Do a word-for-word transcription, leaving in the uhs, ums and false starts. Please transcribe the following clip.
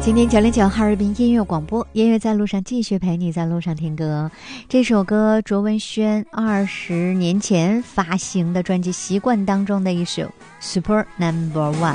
今天九零九哈尔滨音乐广播，音乐在路上继续陪你在路上听歌。这首歌卓文萱二十年前发行的专辑《习惯》当中的一首 Super Number One。